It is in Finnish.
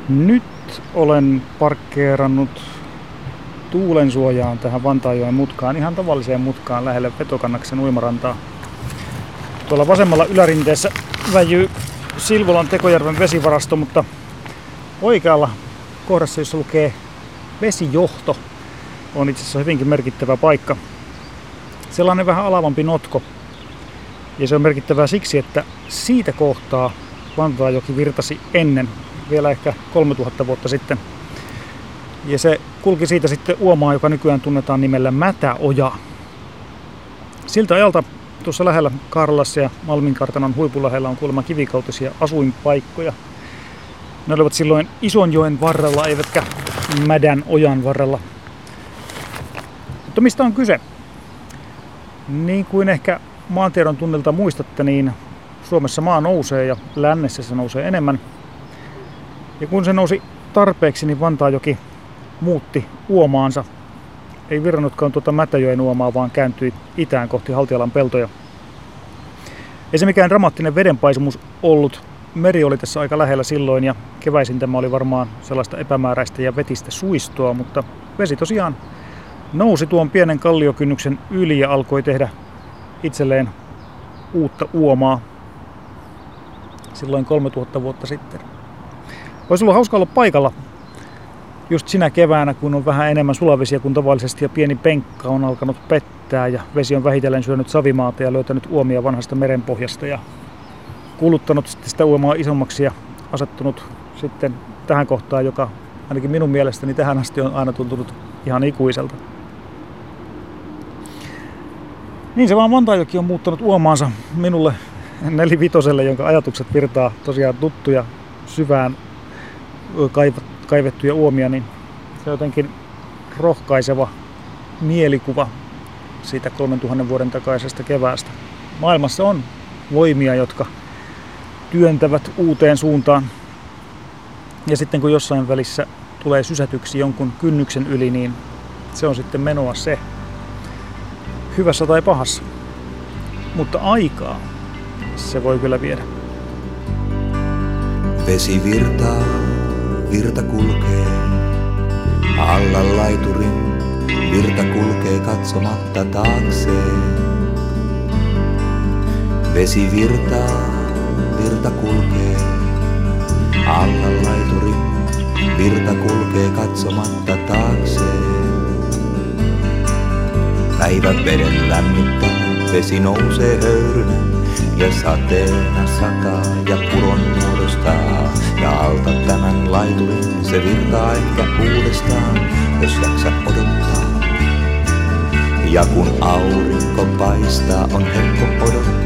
Nyt olen parkkeerannut tuulensuojaan tähän Vantaanjoen mutkaan, ihan tavalliseen mutkaan lähelle Petokannaksen uimarantaa. Tuolla vasemmalla ylärinteessä väjyy Silvolan Tekojärven vesivarasto, mutta oikealla kohdassa, jossa lukee vesijohto, on itse asiassa hyvinkin merkittävä paikka. Sellainen vähän alavampi notko. Ja se on merkittävää siksi, että siitä kohtaa Vantaanjoki virtasi ennen, vielä ehkä 3000 vuotta sitten. Ja se kulki siitä sitten uomaan, joka nykyään tunnetaan nimellä Mätäoja. Siltä ajalta tuossa lähellä Kaarolassa ja Malminkartanon huipuläheellä on kuulemma kivikautisia asuinpaikkoja. Ne olivat silloin Isonjoen varrella, eivätkä Mädän ojan varrella. Mutta mistä on kyse? Niin kuin ehkä maantiedon tunnilta muistatte, niin Suomessa maa nousee ja lännessä se nousee enemmän. Ja kun se nousi tarpeeksi, niin Vantaanjoki muutti uomaansa. Ei virrannutkaan tuota Mätäjoen uomaa, vaan kääntyi itään kohti Haltialan peltoja. Ei se mikään dramaattinen vedenpaisumus ollut. Meri oli tässä aika lähellä silloin ja keväisin tämä oli varmaan sellaista epämääräistä ja vetistä suistoa, mutta vesi tosiaan nousi tuon pienen kalliokynnyksen yli ja alkoi tehdä itselleen uutta uomaa silloin 3000 vuotta sitten. Olisi ollut hauska olla paikalla just sinä keväänä, kun on vähän enemmän sulavesiä kuin tavallisesti ja pieni penkka on alkanut pettää ja vesi on vähitellen syönyt savimaata ja löytänyt uomia vanhasta merenpohjasta ja kuluttanut sitten sitä uomaa isommaksi ja asettunut sitten tähän kohtaan, joka ainakin minun mielestäni tähän asti on aina tuntunut ihan ikuiselta. Niin se vaan Vantaanjoki on muuttanut uomaansa minulle nelivitoselle, jonka ajatukset virtaa tosiaan tuttuja syvään kaivettuja uomia, niin se on jotenkin rohkaiseva mielikuva siitä 3000 vuoden takaisesta keväästä. Maailmassa on voimia, jotka työntävät uuteen suuntaan. Ja sitten kun jossain välissä tulee sysätyksi jonkun kynnyksen yli, niin se on sitten menoa se. Hyvässä tai pahassa. Mutta aikaa se voi kyllä viedä. Vesi virtaa, virta kulkee. Alla laiturin virta kulkee katsomatta taakseen. Vesi virtaa, virta kulkee. Alla laiturin virta kulkee katsomatta taakseen. Päivän veden lämmittää, vesi nousee höyrynä ja sateena sataa ja puron muodostaa. Ja alta tämän laiturin se virtaa ehkä uudestaan, jos jaksa odottaa. Ja kun aurinko paistaa, on helppo odottaa.